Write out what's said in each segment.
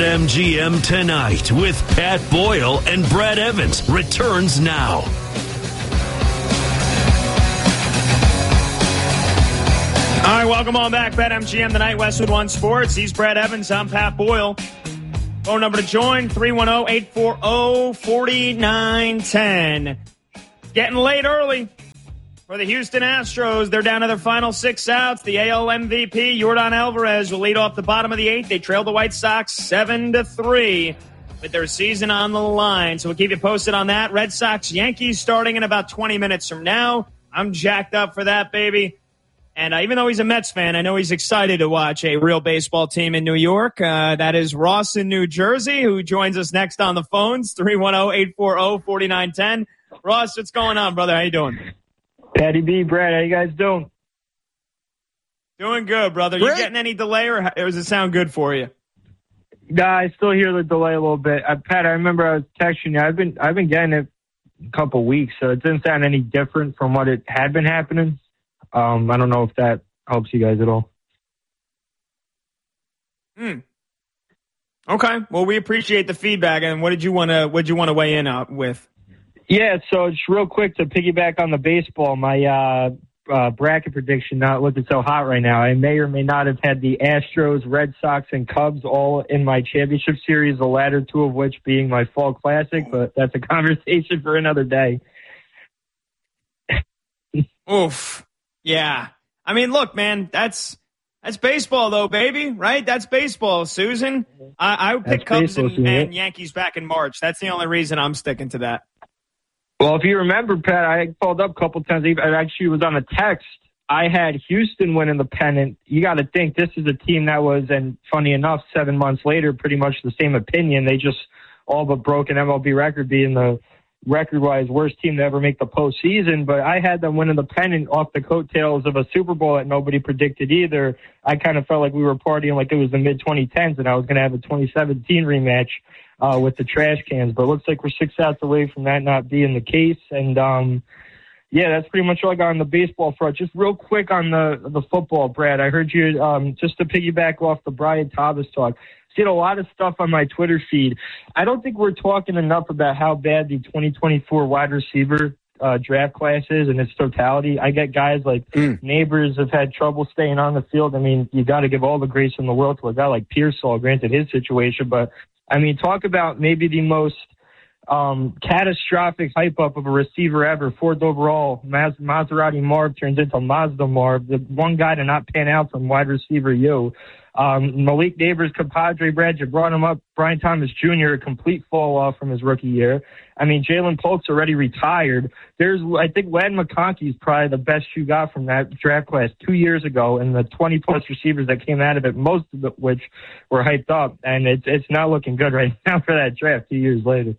BetMGM Tonight with Pat Boyle and Brad Evans returns now. All right, welcome on back. BetMGM Tonight, Westwood One Sports. He's Brad Evans. I'm Pat Boyle. Phone number to join, 310-840-4910. It's getting late early for the Houston Astros. They're down to their final 6 outs. The AL MVP, Yordan Alvarez, will lead off the bottom of the 8th. They trail the White Sox 7-3 with their season on the line. So we'll keep you posted on that. Red Sox, Yankees starting in about 20 minutes from now. I'm jacked up for that, baby. And even though he's a Mets fan, I know he's excited to watch a real baseball team in New York. That is Ross in New Jersey, who joins us next on the phones, 310-840-4910. Ross, what's going on, brother? How you doing? Patty B, Brad, how you guys doing? Doing good, brother. You getting any delay, or does it sound good for you? Nah, I still hear the delay a little bit. Pat, I remember I was texting you. I've been getting it a couple weeks, so it didn't sound any different from what it had been happening. I don't know if that helps you guys at all. Okay. Well, we appreciate the feedback. And what did you want to weigh in with? Yeah. So just real quick to piggyback on the baseball, my bracket prediction not looking so hot right now. I may or may not have had the Astros, Red Sox, and Cubs all in my championship series. The latter two of which being my fall classic, but that's a conversation for another day. Oof. Yeah. I mean, look, man, that's baseball, though, baby, right? That's baseball, Susan. I would pick Cubs and Yankees back in March. That's the only reason I'm sticking to that. Well, if you remember, Pat, I called up a couple times. I actually was on a text. I had Houston winning the pennant. You got to think this is a team that was, and funny enough, 7 months later, pretty much the same opinion. They just all but broke an MLB record, being the record-wise worst team to ever make the postseason, but I had them winning the pennant off the coattails of a Super Bowl that nobody predicted either. I kind of felt like we were partying like it was the mid-2010s, and I was going to have a 2017 rematch with the trash cans, but it looks like we're 6 outs away from that not being the case, and yeah, that's pretty much all I got on the baseball front. Just real quick on the football, Brad, I heard you, just to piggyback off the Brian Thomas talk, seen a lot of stuff on my Twitter feed. I don't think we're talking enough about how bad the 2024 wide receiver draft class is in its totality. I get guys like Neighbors have had trouble staying on the field. I mean, you got to give all the grace in the world to a guy like Pearsall, granted his situation, but I mean, talk about maybe the most catastrophic hype up of a receiver ever. 4th overall, Maserati Marv turns into Mazda Marv. The one guy to not pan out from wide receiver you. Malik Neighbors, compadre, Brad, you brought him up. Brian Thomas Jr., a complete fall off from his rookie year. I mean, Jalen Polk's already retired. I think Len McConkey is probably the best you got from that draft class 2 years ago, and the 20-plus receivers that came out of it, most of which were hyped up, and it's not looking good right now for that draft 2 years later.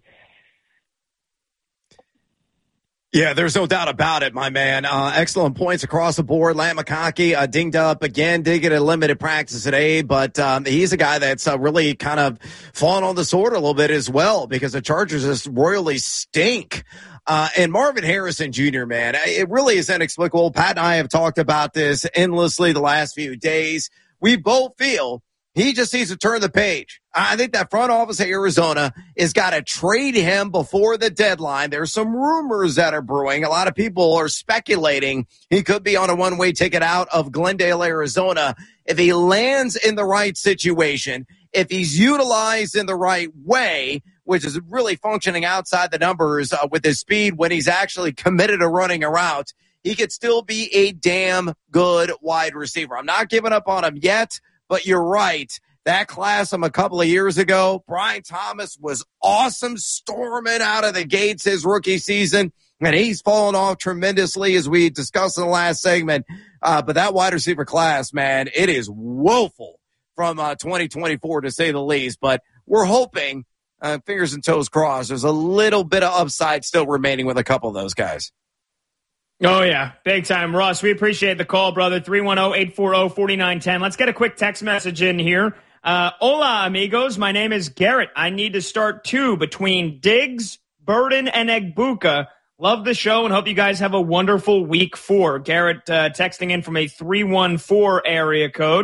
Yeah, there's no doubt about it, my man. Excellent points across the board. Lam McConkey dinged up again, did get a limited practice today, but he's a guy that's really kind of fallen on the sword a little bit as well because the Chargers just royally stink. And Marvin Harrison Jr., man, it really is inexplicable. Pat and I have talked about this endlessly the last few days. We both feel he just needs to turn the page. I think that front office of Arizona has got to trade him before the deadline. There's some rumors that are brewing. A lot of people are speculating he could be on a one-way ticket out of Glendale, Arizona. If he lands in the right situation, if he's utilized in the right way, which is really functioning outside the numbers with his speed when he's actually committed to running a route, he could still be a damn good wide receiver. I'm not giving up on him yet. But you're right. That class from a couple of years ago, Brian Thomas was awesome, storming out of the gates his rookie season, and he's fallen off tremendously as we discussed in the last segment. But that wide receiver class, man, it is woeful from 2024 to say the least. But we're hoping, fingers and toes crossed, there's a little bit of upside still remaining with a couple of those guys. Oh, yeah. Big time. Ross, we appreciate the call, brother. 310-840-4910. Let's get a quick text message in here. Hola, amigos. My name is Garrett. I need to start 2 between Diggs, Burden, and Egbuka. Love the show and hope you guys have a wonderful week 4. Garrett texting in from a 314 area code.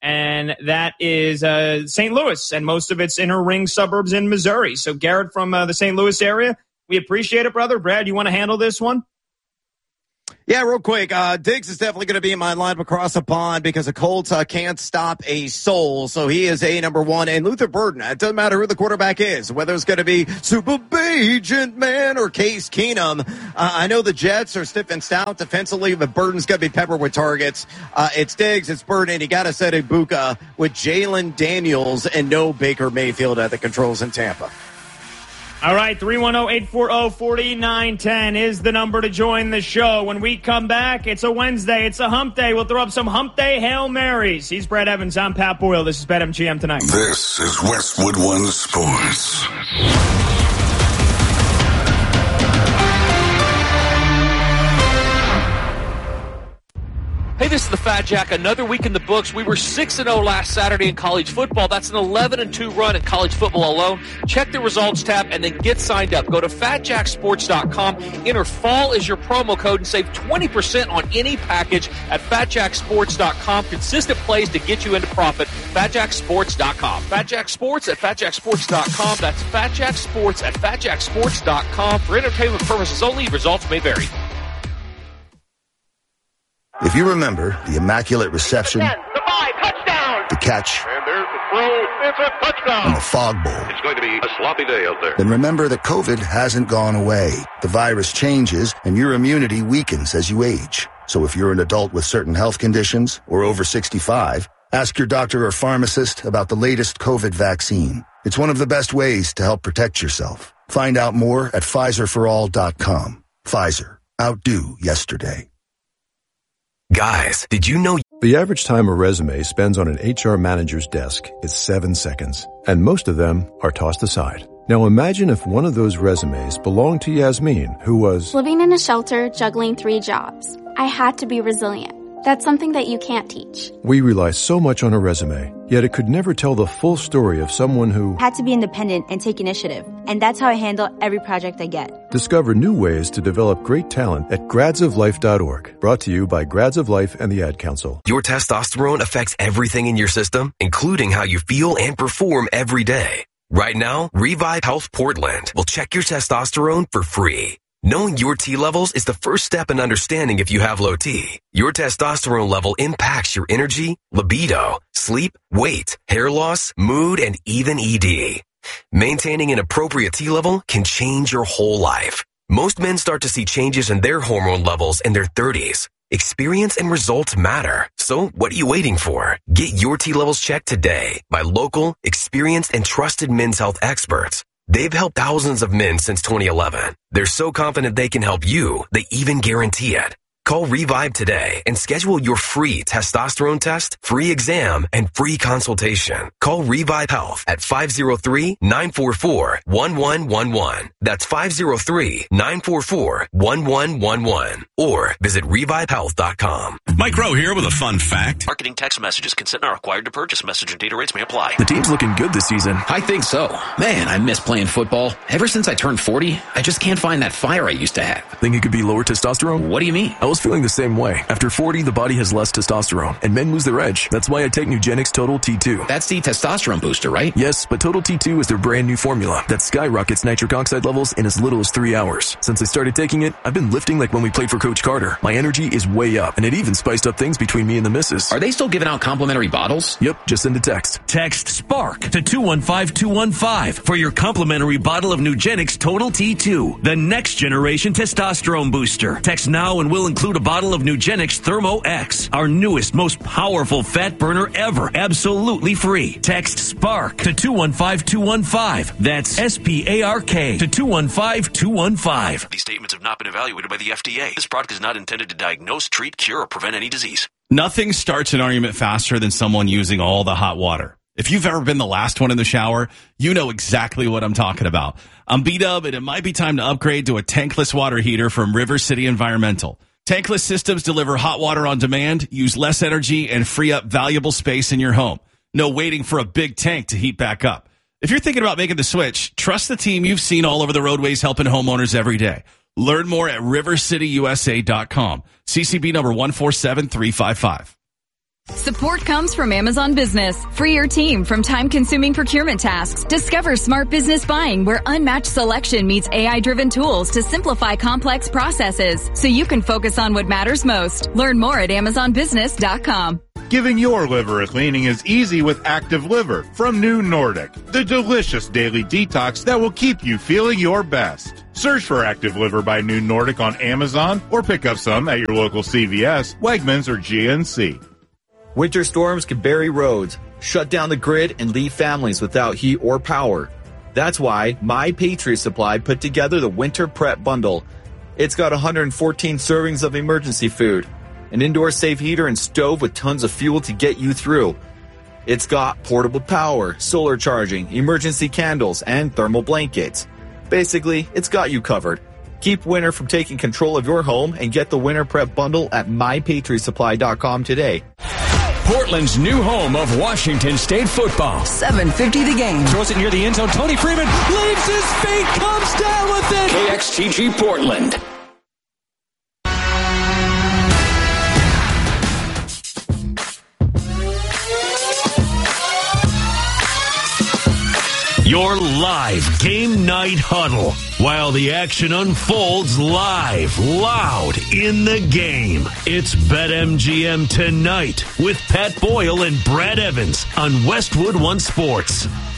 and that is St. Louis, and most of its inner ring suburbs in Missouri. So Garrett from the St. Louis area, we appreciate it, brother. Brad, you want to handle this one? Yeah, real quick. Diggs is definitely going to be in my lineup across the pond because the Colts can't stop a soul. So he is number one. And Luther Burden, it doesn't matter who the quarterback is, whether it's going to be Super Agent Man or Case Keenum. I know the Jets are stiff and stout defensively, but Burden's going to be peppered with targets. It's Diggs, it's Burden, and you got to set Ibuka with Jalen Daniels and no Baker Mayfield at the controls in Tampa. All right, 310-840-4910 is the number to join the show. When we come back, it's a Wednesday. It's a hump day. We'll throw up some hump day Hail Marys. He's Brad Evans. I'm Pat Boyle. This is BetMGM Tonight. This is Westwood One Sports. Hey, this is the Fat Jack. Another week in the books. We were 6-0 last Saturday in college football. That's an 11-2 run in college football alone. Check the results tab and then get signed up. Go to FatJackSports.com. Enter fall as your promo code and save 20% on any package at FatJackSports.com. Consistent plays to get you into profit. FatJackSports.com. FatJackSports at FatJackSports.com. That's FatJackSports at FatJackSports.com. For entertainment purposes only, results may vary. If you remember the immaculate reception, the 5, touchdown, the catch, and there's the throw, it's a touchdown, and the fog bowl, it's going to be a sloppy day out there. Then remember that COVID hasn't gone away. The virus changes, and your immunity weakens as you age. So if you're an adult with certain health conditions or over 65, ask your doctor or pharmacist about the latest COVID vaccine. It's one of the best ways to help protect yourself. Find out more at PfizerForAll.com. Pfizer. Outdo yesterday. Guys, did you know the average time a resume spends on an HR manager's desk is 7 seconds, and most of them are tossed aside. Now imagine if one of those resumes belonged to Yasmin, who was living in a shelter, juggling 3 jobs. I had to be resilient. That's something that you can't teach. We rely so much on a resume, yet it could never tell the full story of someone who had to be independent and take initiative. And that's how I handle every project I get. Discover new ways to develop great talent at gradsoflife.org. Brought to you by Grads of Life and the Ad Council. Your testosterone affects everything in your system, including how you feel and perform every day. Right now, Revive Health Portland will check your testosterone for free. Knowing your T levels is the first step in understanding if you have low T. Your testosterone level impacts your energy, libido, sleep, weight, hair loss, mood, and even ED. Maintaining an appropriate T level can change your whole life. Most men start to see changes in their hormone levels in their 30s. Experience and results matter. So what are you waiting for? Get your T levels checked today by local, experienced, and trusted men's health experts. They've helped thousands of men since 2011. They're so confident they can help you, they even guarantee it. Call Revive today and schedule your free testosterone test, free exam, and free consultation. Call Revive Health at 503-944-1111. That's 503-944-1111. Or visit revivehealth.com. Mike Rowe here with a fun fact. Marketing text messages consent not required to purchase. Message and data rates may apply. The team's looking good this season. I think so. Man, I miss playing football. Ever since I turned 40, I just can't find that fire I used to have. Think it could be lower testosterone? What do you mean? I was feeling the same way. After 40, the body has less testosterone, and men lose their edge. That's why I take Nugenix Total T2. That's the testosterone booster, right? Yes, but Total T2 is their brand new formula that skyrockets nitric oxide levels in as little as 3 hours. Since I started taking it, I've been lifting like when we played for Coach Carter. My energy is way up, and it even spiced up things between me and the missus. Are they still giving out complimentary bottles? Yep, just send a text. Text SPARK to 215-215 for your complimentary bottle of Nugenix Total T2, the next generation testosterone booster. Text now and we'll include a bottle of Nugenix Thermo X, our newest, most powerful fat burner ever, absolutely free. Text SPARK to 215-215. That's SPARK to 215-215. These statements have not been evaluated by the FDA. This product is not intended to diagnose, treat, cure, or prevent any disease. Nothing starts an argument faster than someone using all the hot water. If you've ever been the last one in the shower, you know exactly what I'm talking about. I'm B-Dub, and it might be time to upgrade to a tankless water heater from River City Environmental. Tankless systems deliver hot water on demand, use less energy, and free up valuable space in your home. No waiting for a big tank to heat back up. If you're thinking about making the switch, trust the team you've seen all over the roadways helping homeowners every day. Learn more at rivercityusa.com. CCB number 147355. Support comes from Amazon Business. Free your team from time-consuming procurement tasks. Discover smart business buying where unmatched selection meets AI-driven tools to simplify complex processes so you can focus on what matters most. Learn more at AmazonBusiness.com. Giving your liver a cleaning is easy with Active Liver from New Nordic, the delicious daily detox that will keep you feeling your best. Search for Active Liver by New Nordic on Amazon or pick up some at your local CVS, Wegmans, or GNC. Winter storms can bury roads, shut down the grid, and leave families without heat or power. That's why My Patriot Supply put together the Winter Prep Bundle. It's got 114 servings of emergency food, an indoor safe heater and stove with tons of fuel to get you through. It's got portable power, solar charging, emergency candles, and thermal blankets. Basically, it's got you covered. Keep winter from taking control of your home and get the Winter Prep Bundle at MyPatriotSupply.com today. Portland's new home of Washington State football. 7:50 the game. Throws it near the end zone. Tony Freeman leaves his feet, comes down with it. KXTG Portland. Your live game night huddle while the action unfolds live, loud in the game. It's BetMGM Tonight with Pat Boyle and Brad Evans on Westwood One Sports.